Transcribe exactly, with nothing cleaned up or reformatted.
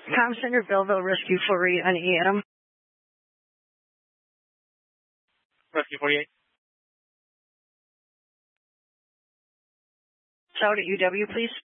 Com Center, Belleville, Rescue forty-eight on E. Adam. Rescue forty-eight. South at U W, please.